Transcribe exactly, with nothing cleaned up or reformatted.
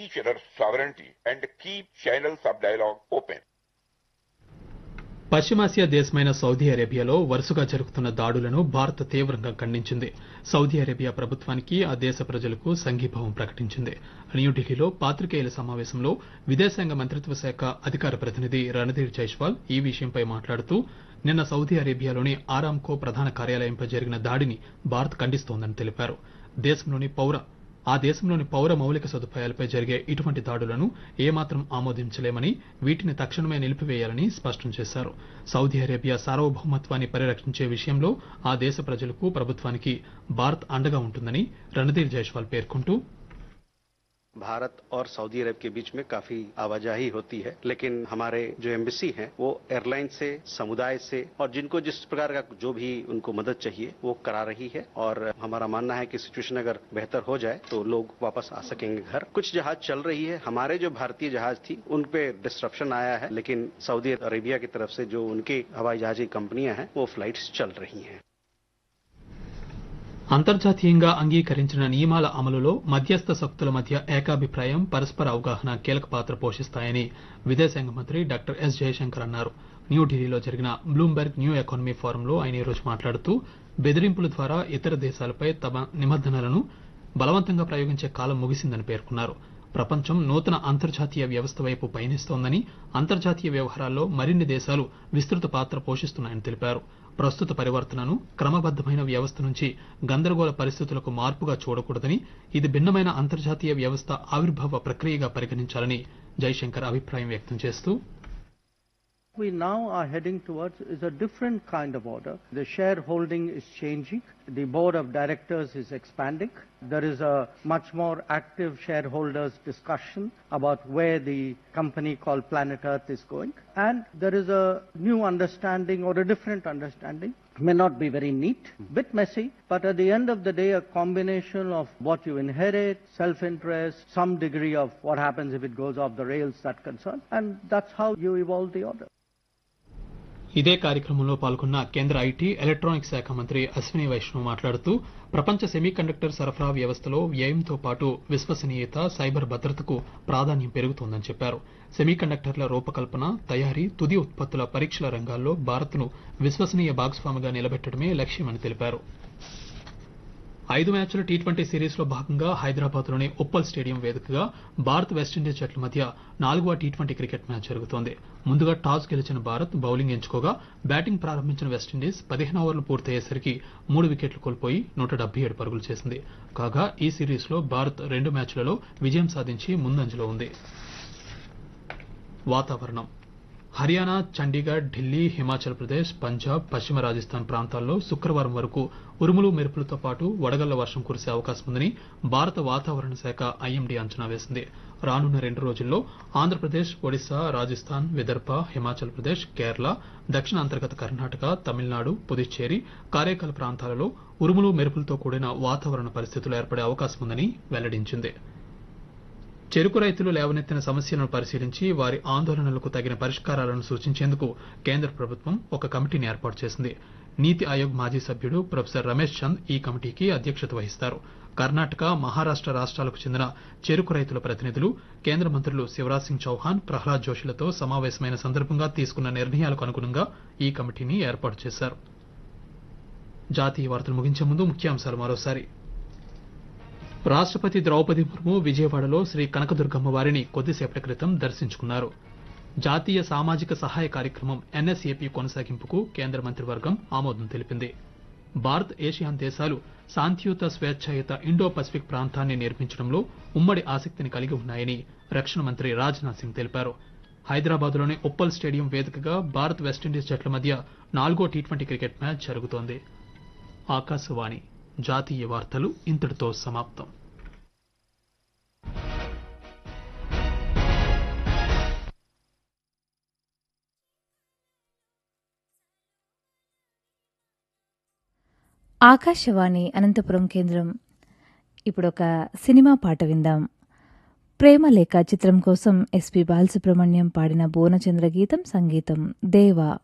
each other's sovereignty and keep channels of dialogue open. పశ్చిమాసియా దేశమైన Saudi అరేబియాలో వరుసగా జరుగుతున్న దాడులను భారత్ తీవ్రంగా ఖండించింది. సౌదీ అరేబియా ప్రభుత్వానికి ఆ దేశ ప్రజలకు సంఘీభావం ప్రకటించింది. న్యూఢిల్లీలో పాత్రికేయుల సమావేశంలో విదేశాంగ మంత్రిత్వ శాఖ అధికార ప్రతినిధి రణధీర్ జైస్వాల్ ఈ విషయంపై మాట్లాడుతూ నిన్న సౌదీ అరేబియాలోని ఆరామ్కో ప్రధాన కార్యాలయంపై జరిగిన దాడిని భారత్ ఖండిస్తోందని తెలిపారు. దేశంలోని పౌర ఆ దేశంలోని పౌర మౌలిక సదుపాయాలపై జరిగే ఇటువంటి దాడులను ఏమాత్రం ఆమోదించలేమని, వీటిని తక్షణమే నిలిపివేయాలని స్పష్టం చేశారు. సౌదీ అరేబియా సార్వభౌమత్వాన్ని పరిరక్షించే విషయంలో ఆ దేశ ప్రజలకు ప్రభుత్వానికి భారత్ అండగా ఉంటుందని రణధీర్ జైస్వాల్ పేర్కొంటూ भारत और सऊदी अरब के बीच में काफी आवाजाही होती है, लेकिन हमारे जो एम्बेसी हैं वो एयरलाइन से, समुदाय से और जिनको जिस प्रकार का जो भी उनको मदद चाहिए वो करा रही है। और हमारा मानना है कि सिचुएशन अगर बेहतर हो जाए तो लोग वापस आ सकेंगे घर। कुछ जहाज चल रही है, हमारे जो भारतीय जहाज थी उन पे डिस्ट्रप्शन आया है, लेकिन सऊदी अरेबिया की तरफ से जो उनकी हवाई जहाज की कंपनियां हैं वो फ्लाइट्स चल रही हैं। అంతర్జాతీయంగా అంగీకరించిన నియమాల అమలులో మధ్యస్థ శక్తుల మధ్య ఏకాభిప్రాయం, పరస్పర అవగాహన కీలక పాత్ర పోషిస్తాయని విదేశాంగ మంత్రి డాక్టర్ ఎస్ జయశంకర్ అన్నారు. న్యూఢిల్లీలో జరిగిన బ్లూంబెర్గ్ న్యూ ఎకానమీ ఫోరంలో ఆయన ఈరోజు మాట్లాడుతూ బెదిరింపుల ద్వారా ఇతర దేశాలపై తమ నిబంధనలను బలవంతంగా ప్రయోగించే కాలం ముగిసిందని పేర్కొన్నారు. ప్రపంచం నూతన అంతర్జాతీయ వ్యవస్థ వైపు పయనిస్తోందని, అంతర్జాతీయ వ్యవహారాల్లో మరిన్ని దేశాలు విస్తృత పాత్ర పోషిస్తున్నాయని తెలిపారు. ప్రస్తుత పరివర్తనను క్రమబద్దమైన వ్యవస్థ నుంచి గందరగోళ పరిస్థితులకు మార్పుగా చూడకూడదని, ఇది భిన్నమైన అంతర్జాతీయ వ్యవస్థ ఆవిర్భావ ప్రక్రియగా పరిగణించాలని జైశంకర్ అభిప్రాయం వ్యక్తం చేస్తూ we now are heading towards is a different kind of order. The shareholding is changing. The board of directors is expanding. There is a much more active shareholders discussion about where the company called Planet Earth is going. And there is a new understanding or a different understanding. It may not be very neat, bit messy, but at the end of the day, a combination of what you inherit, self-interest, some degree of what happens if it goes off the rails, that concern. And that's how you evolve the order. ఇదే కార్యక్రమంలో పాల్గొన్న కేంద్ర IT, electronics శాఖ మంత్రి అశ్విని వైష్ణవ్ మాట్లాడుతూ ప్రపంచ semiconductor సరఫరా వ్యవస్థలో వ్యయంతో పాటు విశ్వసనీయత, సైబర్ భద్రతకు ప్రాధాన్యం పెరుగుతోందని చెప్పారు. సెమీకండక్టర్ల రూపకల్పన, తయారీ, తుది ఉత్పత్తుల పరీక్షల రంగాల్లో భారత్ను విశ్వసనీయ భాగస్వామిగా నిలబెట్టడమే లక్ష్యమని తెలిపారు. ఐదు మ్యాచ్ల టీ ట్వంటీ సిరీస్ లో భాగంగా హైదరాబాద్ లోని ఉప్పల్ స్టేడియం వేదికగా భారత్ వెస్టిండీస్ జట్ల మధ్య నాలుగవ టీ ట్వంటీ క్రికెట్ మ్యాచ్ జరుగుతోంది. ముందుగా టాస్ గెలిచిన భారత్ బౌలింగ్ ఎంచుకోగా బ్యాటింగ్ ప్రారంభించిన వెస్టిండీస్ పదిహేను ఓవర్లు పూర్తయ్యేసరికి మూడు వికెట్లు కోల్పోయి నూట డెబ్బై ఏడు పరుగులు చేసింది. కాగా ఈ సిరీస్ లో భారత్ రెండు మ్యాచ్లలో విజయం సాధించి ముందంజలో ఉంది. వాతావరణం. హర్యానా, చండీగఢ్, ఢిల్లీ, హిమాచల్ ప్రదేశ్, పంజాబ్, పశ్చిమ రాజస్థాన్ ప్రాంతాల్లో శుక్రవారం వరకు ఉరుములు, మెరుపులతో పాటు వడగళ్ల వర్షం కురిసే అవకాశం ఉందని భారత వాతావరణ శాఖ ఐఎండీ అంచనా వేసింది. రానున్న రెండు రోజుల్లో ఆంధ్రప్రదేశ్, ఒడిశా, రాజస్థాన్, విదర్భ, హిమాచల్ ప్రదేశ్, కేరళ, దక్షిణ అంతర్గత కర్ణాటక, తమిళనాడు, పుదుచ్చేరి, కారైకాల్ ప్రాంతాలలో ఉరుములు, మెరుపులతో కూడిన వాతావరణ పరిస్థితులు ఏర్పడే అవకాశం ఉందని వెల్లడించింది. చెరుకు రైతులు లేవనెత్తిన సమస్యలను పరిశీలించి వారి ఆందోళనలకు తగిన పరిష్కారాలను సూచించేందుకు కేంద్ర ప్రభుత్వం ఒక కమిటీని ఏర్పాటు చేసింది. నీతి ఆయోగ్ మాజీ సభ్యుడు ప్రొఫెసర్ రమేష్ చంద్ ఈ కమిటీకి అధ్యక్షత వహిస్తారు. కర్ణాటక, మహారాష్ట రాష్ట్రాలకు చెందిన చెరుకు రైతుల ప్రతినిధులు కేంద్ర మంత్రులు శివరాజ్ సింగ్ చౌహాన్, ప్రహ్లాద్ జోషిలతో సమావేశమైన సందర్భంగా తీసుకున్న నిర్ణయాలకు అనుగుణంగా ఈ కమిటీని ఏర్పాటు చేశారు. జాతీయ వార్తలు ముగించే ముందు ముఖ్యాంశాలు మరోసారి. రాష్టపతి ద్రౌపది ముర్ము విజయవాడలో శ్రీ కనకదుర్గమ్మ వారిని కొద్దిసేపటి క్రితం దర్శించుకున్నారు. జాతీయ సామాజిక సహాయ కార్యక్రమం ఎన్ఎస్ఏపీ కొనసాగింపుకు కేంద్ర మంత్రివర్గం ఆమోదం తెలిపింది. భారత్, ఏషియాన్ దేశాలు శాంతియుత, స్వేచ్ఛాయుత ఇండో పసిఫిక్ ప్రాంతాన్ని నిర్మించడంలో ఉమ్మడి ఆసక్తిని కలిగి ఉన్నాయని రక్షణ మంత్రి రాజ్నాథ్ సింగ్ తెలిపారు. హైదరాబాద్లోని ఉప్పల్ స్టేడియం వేదికగా భారత్, వెస్టిండీస్ జట్ల మధ్య నాలుగో టీ ట్వంటీ క్రికెట్ మ్యాచ్ జరుగుతోంది. ఆకాశవాణి జాతీయ వార్తలు ఇంతటితో సమాప్తం. ఆకాశవాణి అనంతపురం కేంద్రం. ఇప్పుడొక సినిమా పాట విందాం. ప్రేమలేఖ చిత్రం కోసం ఎస్పి బాలసుబ్రహ్మణ్యం పాడిన భువనచంద్ర గీతం, సంగీతం దేవా.